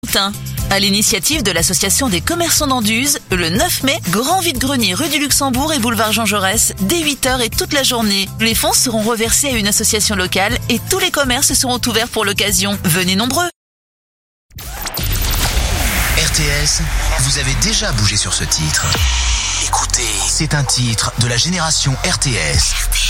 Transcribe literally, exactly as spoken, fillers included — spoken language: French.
À l'initiative de l'association des commerçants d'Anduze, le neuf mai, grand vide-grenier rue du Luxembourg et boulevard Jean Jaurès, dès huit heures et toute la journée. Les fonds seront reversés à une association locale et tous les commerces seront ouverts pour l'occasion. Venez nombreux. R T S, vous avez déjà bougé sur ce titre. Écoutez, c'est un titre de la génération R T S.